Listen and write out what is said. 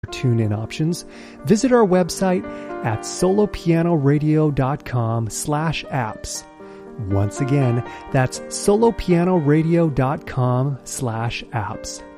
tune-in options, visit our website at solopianoradio.com/apps. Once again, that's solopianoradio.com/apps.